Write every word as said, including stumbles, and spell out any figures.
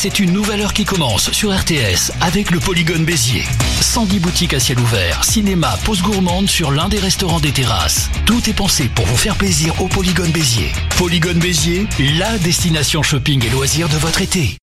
c'est une nouvelle heure qui commence sur R T S avec le Polygone Béziers. cent dix boutiques à ciel ouvert, cinéma, pause gourmande sur l'un des restaurants des terrasses. Tout est pensé pour vous faire plaisir au Polygone Béziers. Polygone Béziers, la destination shopping et loisirs de votre été.